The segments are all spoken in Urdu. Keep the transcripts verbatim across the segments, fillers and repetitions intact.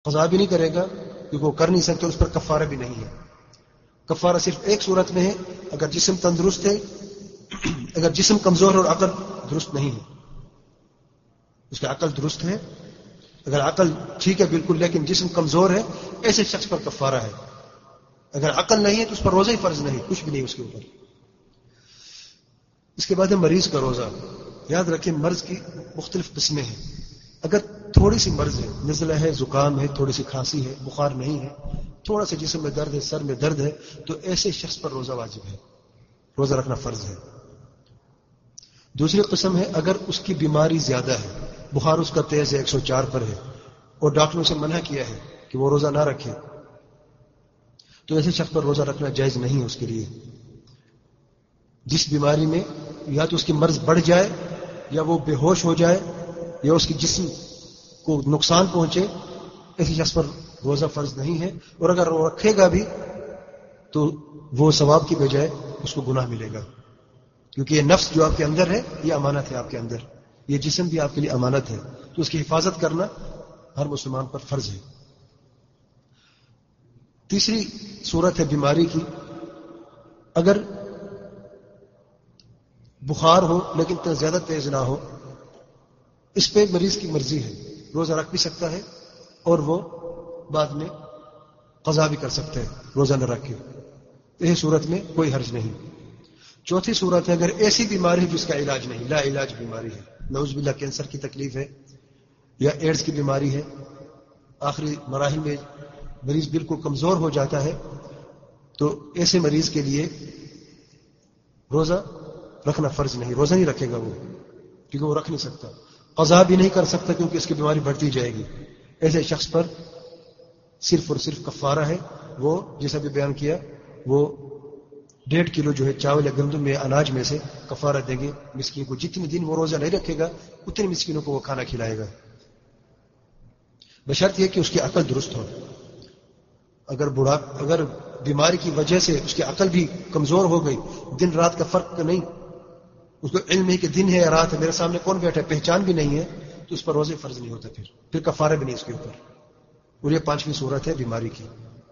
قضا بھی نہیں کرے گا کیونکہ وہ کر نہیں سکتے، اس پر کفارہ بھی نہیں ہے. کفارہ صرف ایک صورت میں ہے، اگر جسم تندرست ہے، اگر جسم کمزور اور عقل درست نہیں ہے. اس کی عقل درست ہے، اگر عقل ٹھیک ہے بالکل لیکن جسم کمزور ہے، ایسے شخص پر کفارہ ہے. اگر عقل نہیں ہے تو اس پر روزہ ہی فرض نہیں، کچھ بھی نہیں اس کے اوپر. اس کے بعد ہے مریض کا روزہ. یاد رکھیں مرض کی مختلف قسمیں ہیں. اگر تھوڑی سی مرض ہے، نزلہ ہے، زکام ہے، تھوڑی سی کھانسی ہے، بخار نہیں ہے، تھوڑا سا جسم میں درد ہے، سر میں درد ہے، تو ایسے شخص پر روزہ واجب ہے، روزہ رکھنا فرض ہے. دوسری قسم ہے اگر اس کی بیماری زیادہ ہے، بخار اس کا تیز ہے، ایک سو چار پر ہے، اور ڈاکٹروں سے منع کیا ہے کہ وہ روزہ نہ رکھے، تو ایسے شخص پر روزہ رکھنا جائز نہیں ہے اس کے لیے. جس بیماری میں یا تو اس کی مرض بڑھ جائے، یا وہ بے ہوش ہو جائے، یا اس کی جسم کو نقصان پہنچے، ایسی شخص پر روزہ فرض نہیں ہے. اور اگر وہ رکھے گا بھی تو وہ ثواب کی بجائے اس کو گناہ ملے گا، کیونکہ یہ نفس جو آپ کے اندر ہے یہ امانت ہے آپ کے اندر، یہ جسم بھی آپ کے لیے امانت ہے، تو اس کی حفاظت کرنا ہر مسلمان پر فرض ہے. تیسری صورت ہے بیماری کی. اگر بخار ہو لیکن زیادہ تیز نہ ہو، اس پہ مریض کی مرضی ہے، روزہ رکھ بھی سکتا ہے اور وہ بعد میں قضا بھی کر سکتا ہے روزہ نہ رکھ کے. یہ صورت میں کوئی حرج نہیں. چوتھی صورت ہے اگر ایسی بیماری ہے جس کا علاج نہیں، لا علاج بیماری ہے، نعوذ باللہ کینسر کی تکلیف ہے یا ایڈز کی بیماری ہے، آخری مراحل میں مریض بالکل کمزور ہو جاتا ہے، تو ایسے مریض کے لیے روزہ رکھنا فرض نہیں، روزہ نہیں رکھے گا وہ، کیونکہ وہ رکھ نہیں سکتا. قضا بھی نہیں کر سکتا کیونکہ اس کی بیماری بڑھتی جائے گی. ایسے شخص پر صرف اور صرف کفارہ ہے. وہ جیسا بھی بیان کیا، وہ ڈیڑھ کلو جو ہے چاول یا گندم میں اناج میں سے کفارہ دیں گے مسکین کو. جتنے دن وہ روزہ نہیں رکھے گا اتنے مسکینوں کو وہ کھانا کھلائے گا، بشرط یہ کہ اس کی عقل درست ہو. اگر بڑھا اگر بیماری کی وجہ سے اس کی عقل بھی کمزور ہو گئی، دن رات کا فرق نہیں، اس کو علم ہے کہ دن ہے یا رات ہے، میرے سامنے کون بیٹھا ہے پہچان بھی نہیں ہے، تو اس پر روزے فرض نہیں ہوتا، پھر پھر کفارہ بھی نہیں اس کے اوپر. اور یہ پانچویں صورت ہے بیماری کی.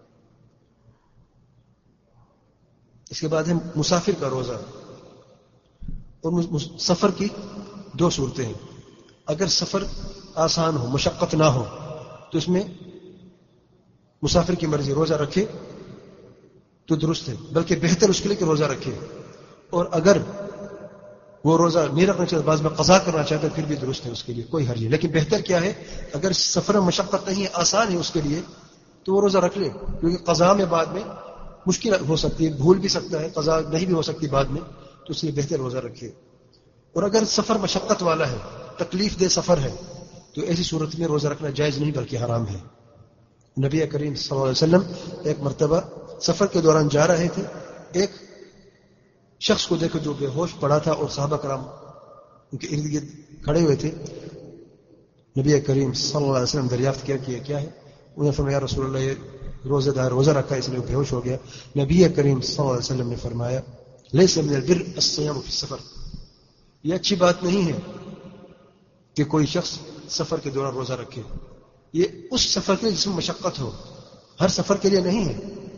اس کے بعد ہے مسافر کا روزہ. اور سفر کی دو صورتیں ہیں. اگر سفر آسان ہو، مشقت نہ ہو، تو اس میں مسافر کی مرضی، روزہ رکھے تو درست ہے، بلکہ بہتر اس کے لیے کہ روزہ رکھے. اور اگر وہ روزہ نہیں رکھنا چاہتا، بعض میں قضا کرنا چاہتا ہے، پھر بھی درست ہے اس کے لیے، کوئی حرج نہیں. لیکن بہتر کیا ہے، اگر سفر میں مشقت نہیں ہے، آسان ہے اس کے لیے، تو وہ روزہ رکھ لے، کیونکہ قضا میں بعد میں مشکل ہو سکتی ہے، بھول بھی سکتا ہے، قضا نہیں بھی ہو سکتی بعد میں، تو اس لیے بہتر روزہ رکھے. اور اگر سفر مشقت والا ہے، تکلیف دہ سفر ہے، تو ایسی صورت میں روزہ رکھنا جائز نہیں بلکہ حرام ہے. نبی کریم صلی اللہ علیہ وسلم ایک مرتبہ سفر کے دوران جا رہے تھے، ایک شخص کو دیکھو جو بے ہوش پڑا تھا، اور صحابہ کرام ان کے ارد گرد کھڑے ہوئے تھے. نبی کریم صلی اللہ علیہ وسلم دریافت کیا کہ یہ کیا ہے. انہوں نے فرمایا رسول اللہ یہ روزہ دار روزہ رکھا اس لیے وہ بے ہوش ہو گیا. نبی کریم صلی اللہ علیہ وسلم نے فرمایا لیس من البر الصيام فی السفر، یہ اچھی بات نہیں ہے کہ کوئی شخص سفر کے دوران روزہ رکھے. یہ اس سفر کے لیے جس میں مشقت ہو، ہر سفر کے لیے نہیں ہے.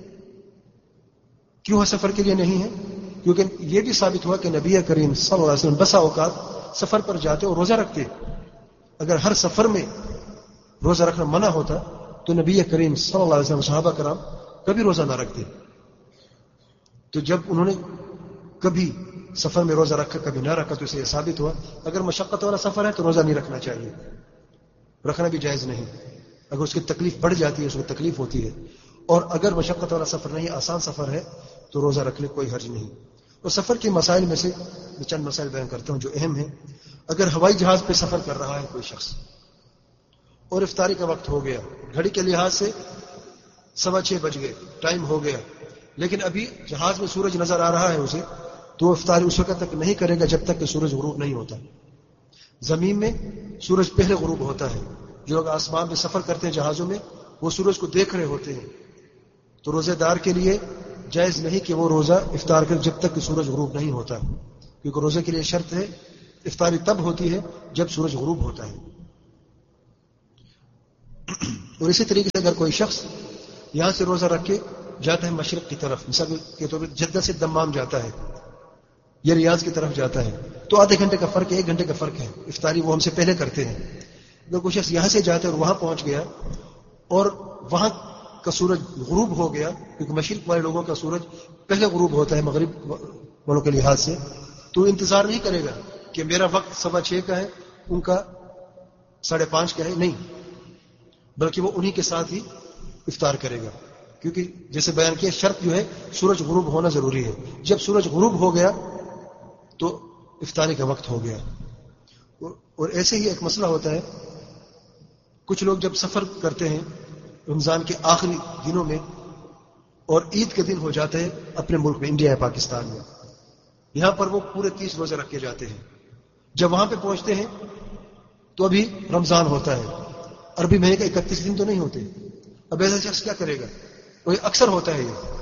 کیوں ہر سفر کے لیے نہیں ہے؟ کیونکہ یہ بھی ثابت ہوا کہ نبی کریم صلی اللہ علیہ وسلم بسا اوقات سفر پر جاتے اور روزہ رکھتے. اگر ہر سفر میں روزہ رکھنا منع ہوتا تو نبی کریم صلی اللہ علیہ وسلم صحابہ کرام کبھی روزہ نہ رکھتے. تو جب انہوں نے کبھی سفر میں روزہ رکھا کبھی نہ رکھا، تو اسے یہ ثابت ہوا اگر مشقت والا سفر ہے تو روزہ نہیں رکھنا چاہیے، رکھنا بھی جائز نہیں. اگر اس کی تکلیف بڑھ جاتی ہے، اس کو تکلیف ہوتی ہے. اور اگر مشقت والا سفر نہیں، آسان سفر ہے، تو روزہ رکھ لے، کوئی حرج نہیں. اور سفر کے مسائل میں سے میں چند مسائل بیان کرتا ہوں جو اہم ہیں. اگر ہوائی جہاز پہ سفر کر رہا ہے کوئی شخص اور افطاری کا وقت ہو گیا، گھڑی کے لحاظ سے سوا چھ بج گئے، ٹائم ہو گیا، لیکن ابھی جہاز میں سورج نظر آ رہا ہے اسے، تو وہ افطاری اس وقت تک نہیں کرے گا جب تک کہ سورج غروب نہیں ہوتا. زمین میں سورج پہلے غروب ہوتا ہے. جو لوگ آسمان میں سفر کرتے ہیں جہازوں میں، وہ سورج کو دیکھ رہے ہوتے ہیں. تو روزے دار کے لیے جائز نہیں کہ وہ روزہ افطار کرے جب تک کہ سورج غروب نہیں ہوتا، کیونکہ روزے کے لیے شرط ہے افطاری تب ہوتی ہے جب سورج غروب ہوتا ہے. اور اسی طریقے سے اگر کوئی شخص یہاں سے روزہ رکھ کے جاتا ہے مشرق کی طرف، مثال کے طور پر جدہ سے دمام جاتا ہے یا ریاض کی طرف جاتا ہے، تو آدھے گھنٹے کا فرق ہے، ایک گھنٹے کا فرق ہے، افطاری وہ ہم سے پہلے کرتے ہیں. اگر کوئی شخص یہاں سے جاتا ہے اور وہاں پہنچ گیا اور وہاں کا سورج غروب ہو گیا، کیونکہ مشرق والے لوگوں کا سورج پہلے غروب ہوتا ہے مغرب والوں کے لحاظ سے، تو انتظار نہیں کرے گا کہ میرا وقت سوا چھ کا ہے، ان کا ساڑھے پانچ کا ہے، نہیں، بلکہ وہ انہی کے ساتھ ہی افطار کرے گا. کیونکہ جیسے بیان کیا شرط جو ہے سورج غروب ہونا ضروری ہے. جب سورج غروب ہو گیا تو افطاری کا وقت ہو گیا. اور ایسے ہی ایک مسئلہ ہوتا ہے، کچھ لوگ جب سفر کرتے ہیں رمضان کے آخری دنوں میں اور عید کے دن ہو جاتے ہیں اپنے ملک میں، انڈیا یا پاکستان میں، یہاں پر وہ پورے تیس روزے رکھ کے جاتے ہیں. جب وہاں پہ پہنچتے ہیں تو ابھی رمضان ہوتا ہے، عربی مہینے کا اکتیس دن تو نہیں ہوتے. اب ایسا شخص کیا کرے گا؟ وہ اکثر ہوتا ہے، یہ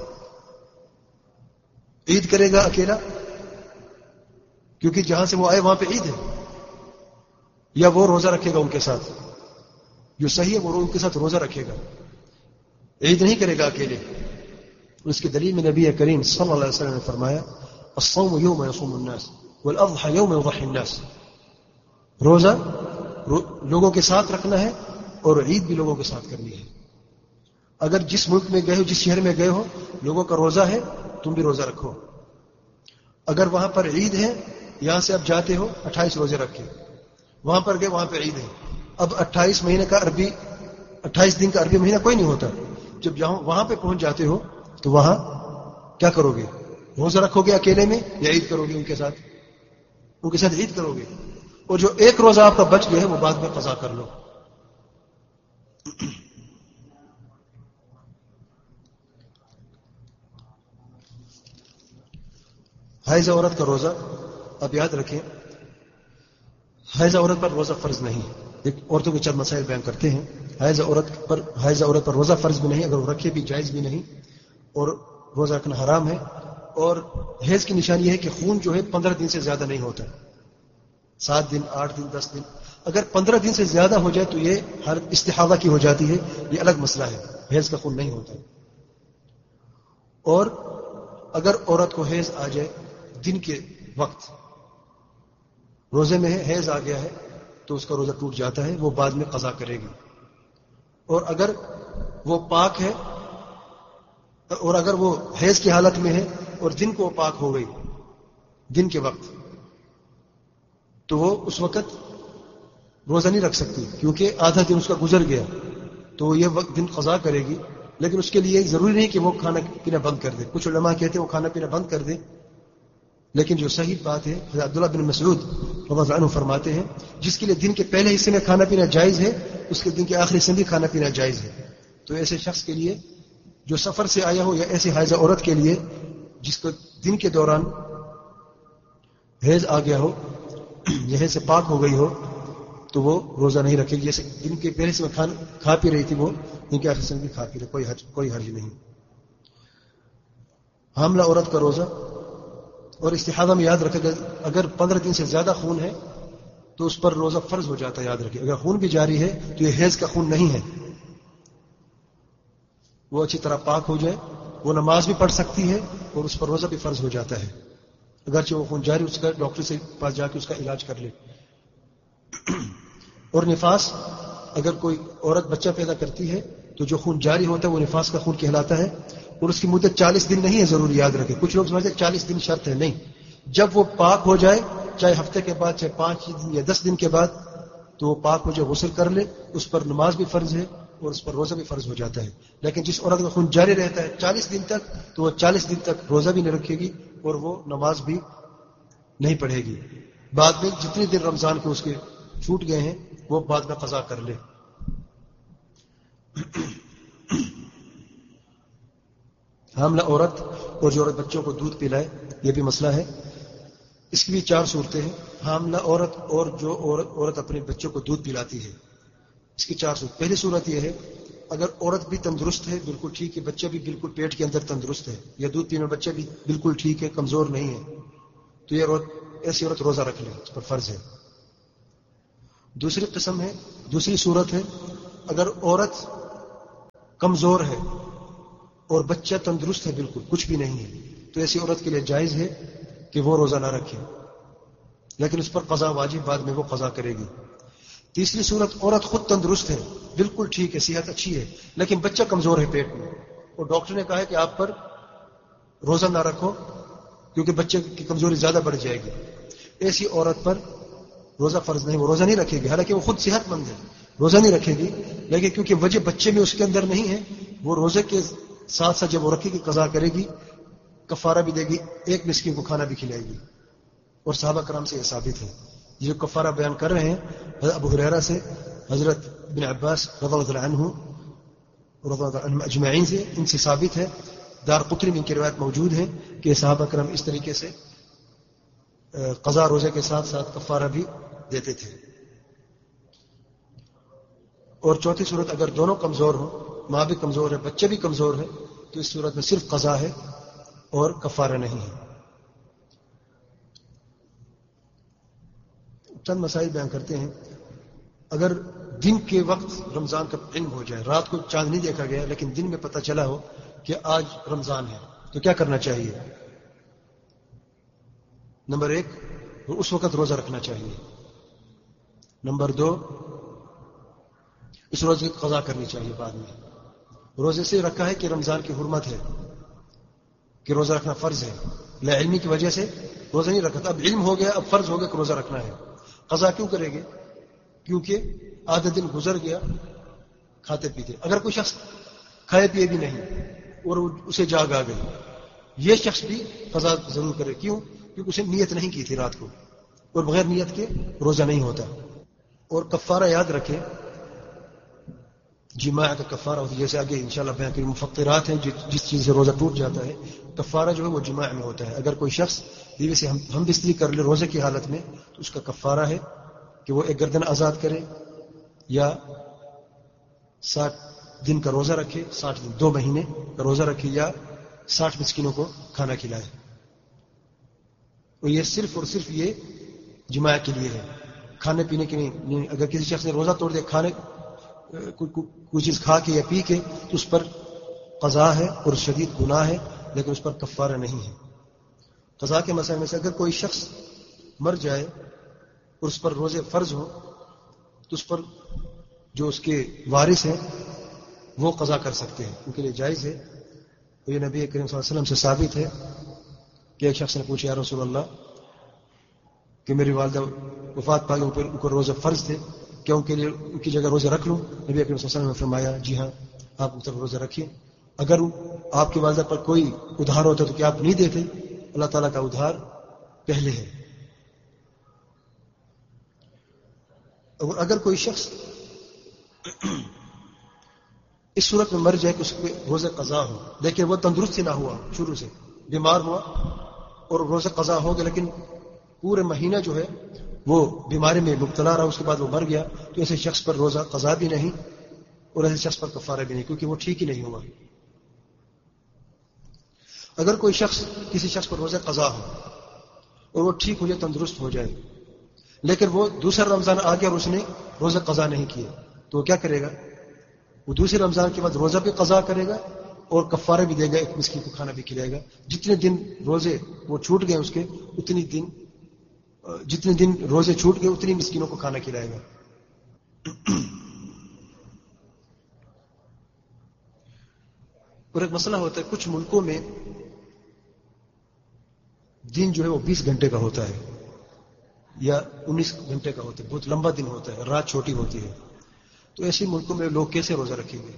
عید کرے گا اکیلا، کیونکہ جہاں سے وہ آئے وہاں پہ عید ہے، یا وہ روزہ رکھے گا ان کے ساتھ. جو صحیح ہے وہ ان کے ساتھ روزہ رکھے گا، عید نہیں کرے گا اکیلے. اس کی دلیل میں نبی کریم صلی اللہ علیہ وسلم نے فرمایا الصوم یوم یصوم الناس والاضحى یوم یضحی الناس. روزہ لوگوں کے ساتھ رکھنا ہے اور عید بھی لوگوں کے ساتھ کرنی ہے. اگر جس ملک میں گئے ہو، جس شہر میں گئے ہو، لوگوں کا روزہ ہے، تم بھی روزہ رکھو. اگر وہاں پر عید ہے، یہاں سے اب جاتے ہو اٹھائیس روزے رکھے، وہاں پر گئے وہاں پہ عید ہے. اب اٹھائیس مہینے کا عربی اٹھائیس دن کا عربی مہینہ کوئی نہیں ہوتا. جب جہاں وہاں پہ پہنچ جاتے ہو تو وہاں کیا کرو گے؟ روزہ رکھو گے اکیلے میں یا عید کرو گے ان کے ساتھ؟ ان کے ساتھ عید کرو گے. اور جو ایک روزہ آپ کا بچ گیا ہے وہ بعد میں قضا کر لو. حائضہ عورت کا روزہ، اب یاد رکھیں حائضہ عورت پر روزہ فرض نہیں. ایک عورتوں کے چند مسائل بیان کرتے ہیں. حائضہ عورت پر حائضہ عورت پر روزہ فرض بھی نہیں، اگر وہ رکھے بھی جائز بھی نہیں، اور روزہ رکھنا حرام ہے. اور حیض کی نشانی یہ ہے کہ خون جو ہے پندرہ دن سے زیادہ نہیں ہوتا، سات دن آٹھ دن دس دن. اگر پندرہ دن سے زیادہ ہو جائے تو یہ حالت استحاضہ کی ہو جاتی ہے، یہ الگ مسئلہ ہے، حیض کا خون نہیں ہوتا. اور اگر عورت کو حیض آ جائے دن کے وقت، روزے میں ہے، حیض آ گیا ہے تو اس کا روزہ ٹوٹ جاتا ہے، وہ بعد میں قضا کرے گی. اور اگر وہ پاک ہے، اور اگر وہ حیض کی حالت میں ہے اور دن کو پاک ہو گئی دن کے وقت، تو وہ اس وقت روزہ نہیں رکھ سکتی، کیونکہ آدھا دن اس کا گزر گیا، تو یہ وقت دن قضا کرے گی. لیکن اس کے لیے ضروری نہیں کہ وہ کھانا پینا بند کر دے. کچھ علماء کہتے ہیں وہ کھانا پینا بند کر دے، لیکن جو صحیح بات ہے حضرت عبداللہ بن مسعود رضی اللہ عنہ فرماتے ہیں جس کے لیے دن کے پہلے حصے میں کھانا پینا جائز ہے، اس کے دن کے آخری حصے میں بھی کھانا پینا جائز ہے. تو ایسے شخص کے لیے جو سفر سے آیا ہو، یا ایسی حائضہ عورت کے لیے جس کو دن کے دوران حیض آ گیا ہو یا حیض سے پاک ہو گئی ہو، تو وہ روزہ نہیں رکھے گی. جیسے دن کے پہلے سے کھانا کھا پی رہی تھی، وہ دن کے آخر سے بھی کھا پی رہے، کوئی حرج کوئی حرج نہیں. حاملہ عورت کا روزہ اور استحاضہ میں یاد رکھے گا اگر پندرہ دن سے زیادہ خون ہے تو اس پر روزہ فرض ہو جاتا ہے. یاد رکھے اگر خون بھی جاری ہے تو یہ حیض کا خون نہیں ہے، وہ اچھی طرح پاک ہو جائے، وہ نماز بھی پڑھ سکتی ہے اور اس پر روزہ بھی فرض ہو جاتا ہے. اگرچہ وہ خون جاری، اس کا ڈاکٹر سے پاس جا کے اس کا علاج کر لے. اور نفاس، اگر کوئی عورت بچہ پیدا کرتی ہے تو جو خون جاری ہوتا ہے وہ نفاس کا خون کہلاتا ہے، اور اس کی مدت چالیس دن نہیں ہے، ضروری یاد رکھے. کچھ لوگ سمجھتے ہیں چالیس دن شرط ہے، نہیں. جب وہ پاک ہو جائے، چاہے ہفتے کے بعد، چاہے پانچ دن یا دس دن کے بعد، تو وہ پاک ہو جائے، غسل کر لے، اس پر نماز بھی فرض ہے اور اس پر روزہ بھی فرض ہو جاتا ہے. لیکن جس عورت کا خون جاری رہتا ہے چالیس دن تک، تو وہ چالیس دن تک روزہ بھی نہیں رکھے گی اور وہ نماز بھی نہیں پڑھے گی. بعد میں جتنے دن رمضان کے اس کے چھوٹ گئے ہیں وہ بعد میں قضا کر لے. حاملہ عورت اور جو عورت بچوں کو دودھ پلائے، یہ بھی مسئلہ ہے. اس کی بھی چار صورتیں ہیں. حاملہ عورت اور جو عورت اپنے بچوں کو دودھ پلاتی ہے، اس کی چار صورت. پہلی صورت یہ ہے اگر عورت بھی تندرست ہے، بالکل ٹھیک ہے، بچہ بھی بالکل پیٹ کے اندر تندرست ہے، یا دودھ پینے میں بچہ بھی بالکل ٹھیک ہے، کمزور نہیں ہے، تو یہ عورت ایسی عورت روزہ رکھ لے، اس پر فرض ہے. دوسری قسم ہے دوسری صورت ہے اگر عورت کمزور ہے اور بچہ تندرست ہے، بالکل کچھ بھی نہیں ہے، تو ایسی عورت کے لیے جائز ہے کہ وہ روزہ نہ رکھے، لیکن اس پر قضا واجب، بعد میں وہ قضا کرے گی۔ تیسری صورت، عورت خود تندرست ہے، بالکل ٹھیک ہے، صحت اچھی ہے، لیکن بچہ کمزور ہے پیٹ میں، اور ڈاکٹر نے کہا ہے کہ آپ پر روزہ نہ رکھو کیونکہ بچے کی کمزوری زیادہ بڑھ جائے گی۔ ایسی عورت پر روزہ فرض نہیں، وہ روزہ نہیں رکھے گی، حالانکہ وہ خود صحت مند ہے، روزہ نہیں رکھے گی، لیکن کیونکہ وجہ بچے میں اس کے اندر نہیں ہے، وہ روزے کے ساتھ ساتھ جب وہ رکھے گی قضا کرے گی، کفارہ بھی دے گی، ایک مسکین کو کھانا بھی کھلائے گی۔ اور صحابہ کرام سے یہ ثابت ہے، جو کفارہ بیان کر رہے ہیں حضرت ابو ہریرہ سے، حضرت بن عباس رضی اللہ عنہ رضی اللہ عنہ اجمعین سے، ان سے ثابت ہے، دار قطنی میں ان کی روایت موجود ہے کہ صحابہ کرام اس طریقے سے قضا روزے کے ساتھ ساتھ کفارہ بھی دیتے تھے۔ اور چوتھی صورت، اگر دونوں کمزور ہوں، ماں بھی کمزور ہے، بچے بھی کمزور ہے، تو اس صورت میں صرف قضا ہے اور کفارہ نہیں ہے۔ چند مسائل بیان کرتے ہیں۔ اگر دن کے وقت رمضان کا علم ہو جائے، رات کو چاند نہیں دیکھا گیا لیکن دن میں پتہ چلا ہو کہ آج رمضان ہے، تو کیا کرنا چاہیے؟ نمبر ایک، اس وقت روزہ رکھنا چاہیے۔ نمبر دو، اس روزے کی قضا کرنی چاہیے بعد میں۔ روزے سے رکھا ہے کہ رمضان کی حرمت ہے کہ روزہ رکھنا فرض ہے، لا علمی کی وجہ سے روزہ نہیں رکھا تھا، اب علم ہو گیا، اب فرض ہو گیا کہ روزہ رکھنا ہے۔ قضا کیوں کریں گے؟ کیونکہ آدھا دن گزر گیا کھاتے پیتے۔ اگر کوئی شخص کھائے پیے بھی نہیں اور اسے جاگ آ گئی، یہ شخص بھی قضا ضرور کرے۔ کیوں؟ کیونکہ اسے نیت نہیں کی تھی رات کو، اور بغیر نیت کے روزہ نہیں ہوتا۔ اور کفارہ یاد رکھے، جماع کا کفارہ ہوتا ہے، جیسے آگے انشاءاللہ بیان کریں، مفطرات ہیں جس چیز سے روزہ ٹوٹ جاتا ہے، کفارہ جو ہے وہ جماع میں ہوتا ہے۔ اگر کوئی شخص بیوی سے ہم بستری کر لے روزے کی حالت میں، تو اس کا کفارہ ہے کہ وہ ایک گردن آزاد کرے یا ساٹھ دن کا روزہ رکھے، ساٹھ دن دو مہینے کا روزہ رکھے، یا ساٹھ مسکینوں کو کھانا کھلائے۔ اور یہ صرف اور صرف یہ جماع کے لیے ہے، کھانے پینے کے نہیں۔ اگر کسی شخص نے روزہ توڑ دیا کھانے کوئی چیز کھا کے یا پی کے، تو اس پر قضا ہے اور شدید گناہ ہے، لیکن اس پر کفارہ نہیں ہے۔ قضا کے مسئلے میں سے اگر کوئی شخص مر جائے اور اس پر روزے فرض ہو، تو اس پر جو اس کے وارث ہیں وہ قضا کر سکتے ہیں، ان کے لیے جائز ہے۔ تو یہ نبی کریم صلی اللہ علیہ وسلم سے ثابت ہے کہ ایک شخص نے پوچھا، یا رسول اللہ کہ میری والدہ وفات پا گئی، ان پر روزے فرض تھے، کیا ان کے لیے ان کی جگہ روزے رکھ لوں؟ نبی کریم صلی اللہ علیہ وسلم نے فرمایا، جی ہاں، آپ ان پر روزے رکھیے۔ اگر آپ کی والدہ پر کوئی ادھار ہوتا تو کیا آپ نہیں دیتے؟ اللہ تعالیٰ کا ادھار پہلے ہے۔ اور اگر کوئی شخص اس صورت میں مر جائے کہ اس کے روزے قضا ہو، لیکن وہ تندرست ہی نہ ہوا، شروع سے بیمار ہوا اور روزے قضا ہو گئے، لیکن پورے مہینہ جو ہے وہ بیماری میں مبتلا رہا، اس کے بعد وہ مر گیا، تو ایسے شخص پر روزہ قضا بھی نہیں اور ایسے شخص پر کفارہ بھی نہیں، کیونکہ وہ ٹھیک ہی نہیں ہوا۔ اگر کوئی شخص کسی شخص پر روزہ قضا ہو اور وہ ٹھیک ہو جائے، تندرست ہو جائے، لیکن وہ دوسرا رمضان آ گیا اور اس نے روزہ قضا نہیں کیے، تو وہ کیا کرے گا؟ وہ دوسرے رمضان کے بعد روزہ بھی قضا کرے گا اور کفارہ بھی دے گا، ایک مسکین کو کھانا بھی کھلائے گا۔ جتنے دن روزے وہ چھوٹ گئے اس کے، اتنی دن جتنے دن روزے چھوٹ گئے اتنی مسکینوں کو کھانا کھلائے گا۔ اور ایک مسئلہ ہوتا ہے، کچھ ملکوں میں دن جو ہے وہ بیس گھنٹے کا ہوتا ہے یا انیس گھنٹے کا ہوتا ہے، بہت لمبا دن ہوتا ہے، رات چھوٹی ہوتی ہے۔ تو ایسے ملکوں میں لوگ کیسے روزہ رکھیں گے؟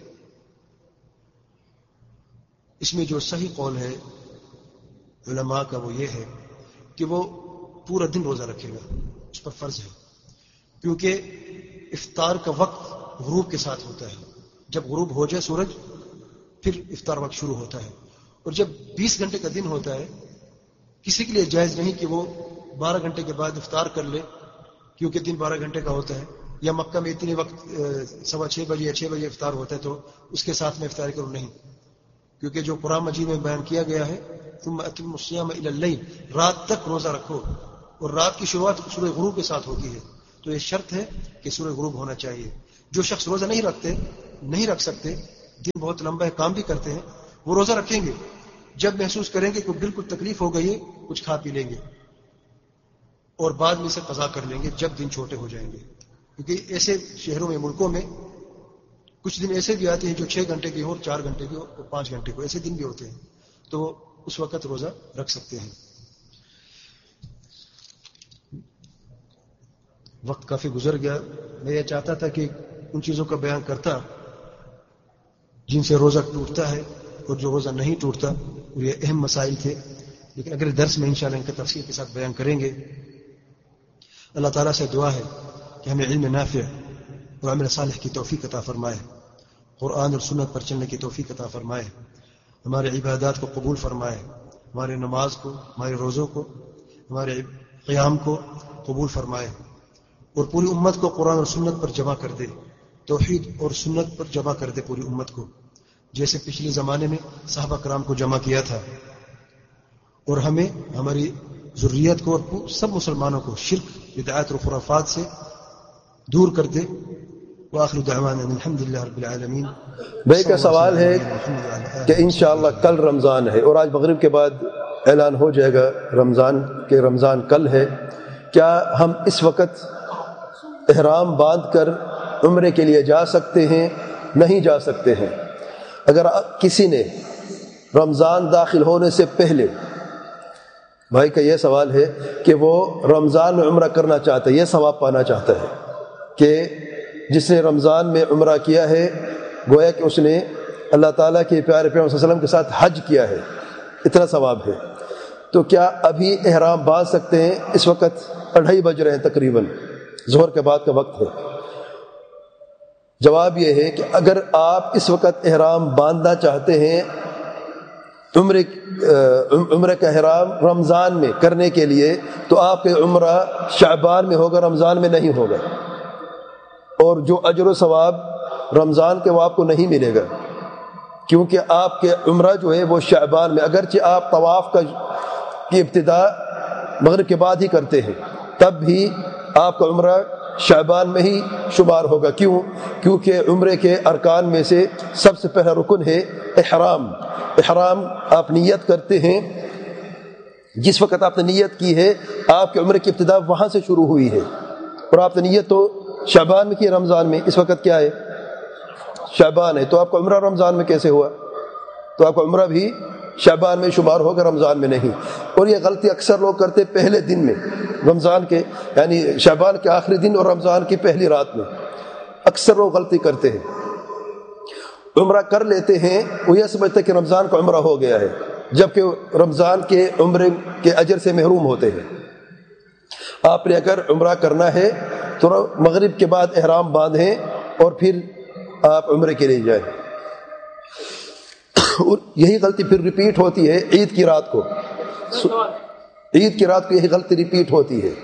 اس میں جو صحیح قول ہے علماء کا وہ یہ ہے کہ وہ پورا دن روزہ رکھے گا، اس پر فرض ہے، کیونکہ افطار کا وقت غروب کے ساتھ ہوتا ہے۔ جب غروب ہو جائے سورج، پھر افطار وقت شروع ہوتا ہے۔ اور جب بیس گھنٹے کا دن ہوتا ہے، کسی کے لیے جائز نہیں کہ وہ بارہ گھنٹے کے بعد افطار کر لے، کیونکہ دن بارہ گھنٹے کا ہوتا ہے، یا مکہ میں اتنے وقت سوا چھ بجے یا چھ بجے افطار ہوتا ہے تو اس کے ساتھ میں افطار کروں، نہیں، کیونکہ جو قرآن مجید میں بیان کیا گیا ہے، ثم اتموا الصیام الی اللیل، رات تک روزہ رکھو، اور رات کی شروعات سورہ غروب کے ساتھ ہوتی ہے، تو یہ شرط ہے کہ سورہ غروب ہونا چاہیے۔ جو شخص روزہ نہیں رکھتے نہیں رکھ سکتے، دن بہت لمبا ہے، کام بھی کرتے ہیں، وہ روزہ رکھیں گے، جب محسوس کریں گے کہ بالکل تکلیف ہو گئی ہے کچھ کھا پی لیں گے اور بعد میں سے قضا کر لیں گے جب دن چھوٹے ہو جائیں گے. کیونکہ ایسے شہروں میں، ملکوں میں کچھ دن ایسے بھی آتے ہیں جو چھ گھنٹے کی ہو اور چار گھنٹے کی ہو اور پانچ گھنٹے کو، ایسے دن بھی ہوتے ہیں، تو اس وقت روزہ رکھ سکتے ہیں. وقت کافی گزر گیا. میں یہ چاہتا تھا کہ ان چیزوں کا بیان کرتا جن سے روزہ ٹوٹتا ہے اور جو روزہ نہیں ٹوٹتا، اور یہ اہم مسائل تھے، لیکن اگلے درس میں انشاءاللہ ان کا تفصیل کے ساتھ بیان کریں گے. اللہ تعالیٰ سے دعا ہے کہ ہمیں علم نافع اور عمل صالح کی توفیق عطا فرمائے، قرآن اور سنت پر چلنے کی توفیق عطا فرمائے، ہمارے عبادات کو قبول فرمائے، ہمارے نماز کو، ہمارے روزوں کو، ہمارے قیام کو قبول فرمائے، اور پوری امت کو قرآن اور سنت پر جمع کر دے، توحید اور سنت پر جمع کر دے پوری امت کو، جیسے پچھلے زمانے میں صحابہ کرام کو جمع کیا تھا. اور ہمیں، ہماری ذریت کو اور سب مسلمانوں کو شرک، بدعات اور خرافات سے دور کر دے. وآخر دعوانا الحمدللہ رب العالمین. بھائی کا سوال ہے کہ انشاءاللہ کل رمضان ہے اور آج مغرب کے بعد اعلان ہو جائے گا رمضان کہ رمضان کل ہے، کیا ہم اس وقت احرام باندھ کر عمرے کے لیے جا سکتے ہیں؟ نہیں جا سکتے ہیں. اگر کسی نے رمضان داخل ہونے سے پہلے، بھائی کا یہ سوال ہے کہ وہ رمضان میں عمرہ کرنا چاہتا ہے، یہ ثواب پانا چاہتا ہے کہ جس نے رمضان میں عمرہ کیا ہے گویا کہ اس نے اللہ تعالیٰ کے پیارے پیغمبر صلی اللہ علیہ وسلم کے ساتھ حج کیا ہے، اتنا ثواب ہے. تو کیا ابھی احرام باندھ سکتے ہیں؟ اس وقت اڑھائی بج رہے ہیں، تقریباً ظہر کے بعد کا وقت ہے. جواب یہ ہے کہ اگر آپ اس وقت احرام باندھنا چاہتے ہیں، عمرے عمرے کا احرام رمضان میں کرنے کے لیے، تو آپ کے عمرہ شعبان میں ہوگا، رمضان میں نہیں ہوگا، اور جو اجر و ثواب رمضان کے وہ آپ کو نہیں ملے گا، کیونکہ آپ کے عمرہ جو ہے وہ شعبان میں، اگرچہ آپ طواف کا کی ابتدا مغرب کے بعد ہی کرتے ہیں، تب بھی آپ کا عمرہ شعبان میں ہی شمار ہوگا. کیوں؟ کیونکہ عمرے کے ارکان میں سے سب سے پہلا رکن ہے احرام. احرام آپ نیت کرتے ہیں، جس وقت آپ نے نیت کی ہے آپ کے عمرے کی ابتدا وہاں سے شروع ہوئی ہے، اور آپ نے نیت تو شعبان میں کی، رمضان میں. اس وقت کیا ہے؟ شعبان ہے. تو آپ کا عمرہ رمضان میں کیسے ہوا؟ تو آپ کا عمرہ بھی شعبان میں شمار ہوگا، رمضان میں نہیں. اور یہ غلطی اکثر لوگ کرتے پہلے دن میں، رمضان کے یعنی شعبان کے آخری دن اور رمضان کی پہلی رات میں اکثر لوگ غلطی کرتے ہیں. عمرہ کر لیتے ہیں، وہ یہ سمجھتے ہیں کہ رمضان کا عمرہ ہو گیا ہے، جبکہ رمضان کے عمرے کے اجر سے محروم ہوتے ہیں. آپ نے اگر عمرہ کرنا ہے تو مغرب کے بعد احرام باندھیں اور پھر آپ عمرے کے لیے جائیں. اور یہی غلطی پھر ریپیٹ ہوتی ہے عید کی رات کو. عید کی رات کو یہی غلطی ریپیٹ ہوتی ہے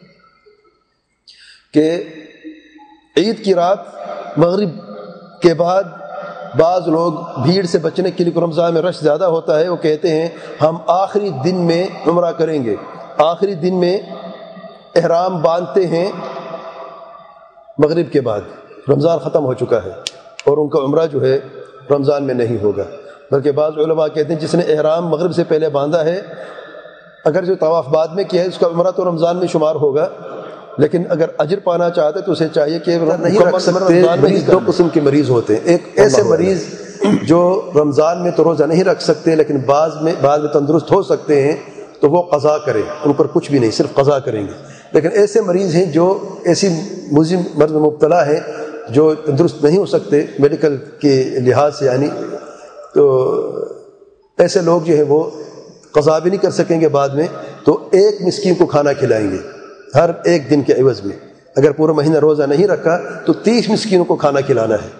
کہ عید کی رات مغرب کے بعد بعض لوگ بھیڑ سے بچنے کے لیے، رمضان میں رش زیادہ ہوتا ہے، وہ کہتے ہیں ہم آخری دن میں عمرہ کریں گے، آخری دن میں احرام باندھتے ہیں مغرب کے بعد. رمضان ختم ہو چکا ہے اور ان کا عمرہ جو ہے رمضان میں نہیں ہوگا. بلکہ بعض علماء کہتے ہیں جس نے احرام مغرب سے پہلے باندھا ہے، اگر جو طواف بعد میں کیا ہے اس کا عمرہ تو رمضان میں شمار ہوگا، لیکن اگر اجر پانا چاہتا ہے تو اسے چاہیے کہ نہیں رکھ سکتے. مریض دو قسم کے مریض ہوتے ہیں. ایک ایسے مریض جو رمضان میں تو روزہ نہیں رکھ سکتے لیکن بعض میں بعض میں تندرست ہو سکتے ہیں، تو وہ قضا کریں، ان پر کچھ بھی نہیں، صرف قضا کریں گے. لیکن ایسے مریض ہیں جو ایسی مزم مرض میں مبتلا ہیں جو تندرست نہیں ہو سکتے میڈیکل کے لحاظ سے، یعنی تو ایسے لوگ جو ہیں وہ قضا بھی نہیں کر سکیں گے بعد میں، تو ایک مسکین کو کھانا کھلائیں گے ہر ایک دن کے عوض میں. اگر پورا مہینہ روزہ نہیں رکھا تو تیس مسکینوں کو کھانا کھلانا ہے.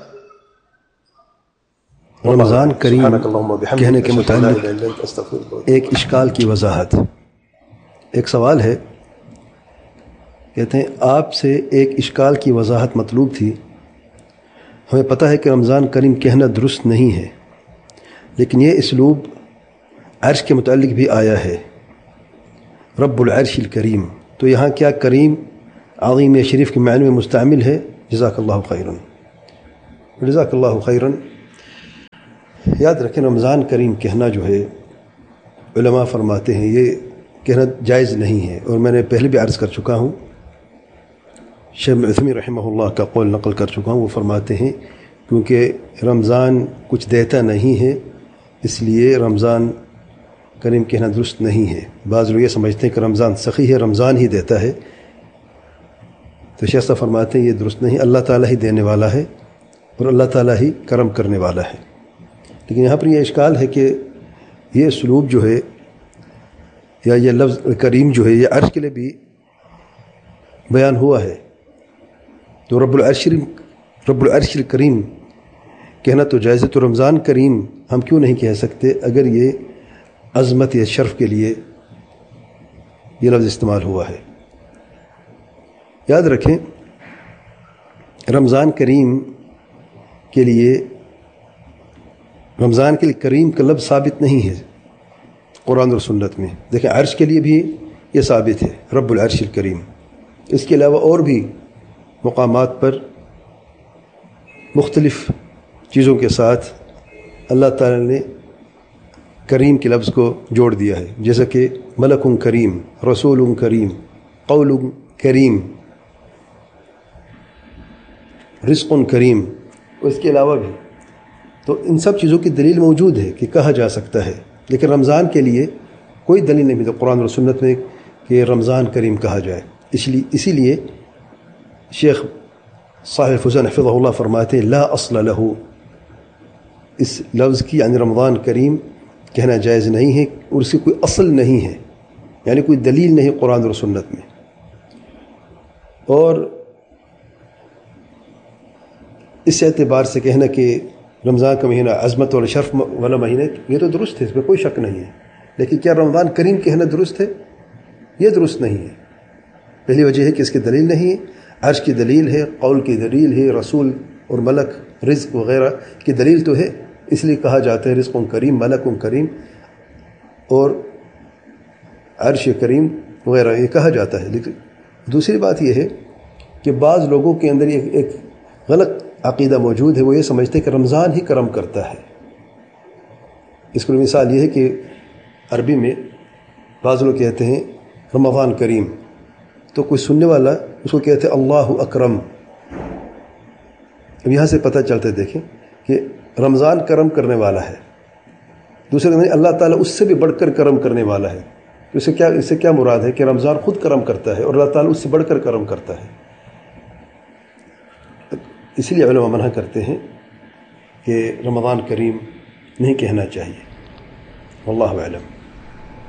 رمضان کریم کہنے کے متعلق ایک اشکال کی وضاحت. ایک سوال ہے، کہتے ہیں آپ سے ایک اشکال کی وضاحت مطلوب تھی. ہمیں پتہ ہے کہ رمضان کریم کہنا درست نہیں ہے، لیکن یہ اسلوب عرش کے متعلق بھی آیا ہے، رب العرش الکریم. تو یہاں کیا کریم عظیم شریف کے معنی میں مستعمل ہے؟ جزاک اللہ خیرا. جزاک اللہ خیرن. یاد رکھیں رمضان کریم کہنا جو ہے علماء فرماتے ہیں یہ کہنا جائز نہیں ہے، اور میں نے پہلے بھی عرض کر چکا ہوں، شیخ عثیمین رحمہ اللہ کا قول نقل کر چکا ہوں. وہ فرماتے ہیں کیونکہ رمضان کچھ دیتا نہیں ہے اس لیے رمضان کریم کہنا درست نہیں ہے. بعض لوگ یہ سمجھتے ہیں کہ رمضان سخی ہے، رمضان ہی دیتا ہے، تو شیخ صاحب فرماتے ہیں یہ درست نہیں. اللہ تعالیٰ ہی دینے والا ہے اور اللہ تعالیٰ ہی کرم کرنے والا ہے. لیکن یہاں پر یہ اشکال ہے کہ یہ اسلوب جو ہے یا یہ لفظ کریم جو ہے یہ عرش کے لیے بھی بیان ہوا ہے، تو رب العرش رب العرش الکریم کہنا تو جائز ہے، تو رمضان کریم ہم کیوں نہیں کہہ سکتے اگر یہ عظمت یا شرف کے لیے یہ لفظ استعمال ہوا ہے. یاد رکھیں رمضان کریم کے لیے رمضان کے لیے کریم کا لفظ ثابت نہیں ہے قرآن اور سنت میں. دیکھیں عرش کے لیے بھی یہ ثابت ہے رب العرش الکریم. اس کے علاوہ اور بھی مقامات پر مختلف چیزوں کے ساتھ اللہ تعالی نے کریم کے لفظ کو جوڑ دیا ہے، جیسا کہ ملک کریم، رسول کریم، قول کریم، رزق کریم، اس کے علاوہ بھی. تو ان سب چیزوں کی دلیل موجود ہے کہ کہا جا سکتا ہے، لیکن رمضان کے لیے کوئی دلیل نہیں ملتی قرآن اور سنت میں کہ رمضان کریم کہا جائے. اس لیے اسی لیے شیخ صاحب فوزان حفظہ اللہ فرماتے ہیں لا اصل لہو، اس لفظ کی یعنی رمضان کریم کہنا جائز نہیں ہے اور اس کی کوئی اصل نہیں ہے، یعنی کوئی دلیل نہیں قرآن اور سنت میں. اور اس اعتبار سے کہنا کہ رمضان کا مہینہ عظمت اور شرف والا مہینہ یہ تو درست ہے، اس میں کوئی شک نہیں ہے. لیکن کیا رمضان کریم کہنا درست ہے؟ یہ درست نہیں ہے. پہلی وجہ ہے کہ اس کی دلیل نہیں ہے. عرش کی دلیل ہے، قول کی دلیل ہے، رسول اور ملک رزق وغیرہ کی دلیل تو ہے، اس لیے کہا جاتا ہے رزق کریم، ملک کریم اور عرش کریم وغیرہ یہ کہا جاتا ہے. لیکن دوسری بات یہ ہے کہ بعض لوگوں کے اندر ایک ایک غلط عقیدہ موجود ہے، وہ یہ سمجھتے ہیں کہ رمضان ہی کرم کرتا ہے. اس کو مثال یہ ہے کہ عربی میں بعض لوگ کہتے ہیں رمضان کریم، تو کوئی سننے والا اس کو کہتے ہیں اللہ اکرم. اب یہاں سے پتہ چلتا ہے دیکھیں کہ رمضان کرم کرنے والا ہے، دوسرے نہیں اللہ تعالیٰ اس سے بھی بڑھ کر کرم کرنے والا ہے. تو اس سے کیا اس سے کیا مراد ہے کہ رمضان خود کرم کرتا ہے اور اللہ تعالیٰ اس سے بڑھ کر کرم کرتا ہے. اس لیے علماء منع کرتے ہیں کہ رمضان کریم نہیں کہنا چاہیے. واللہ اعلم.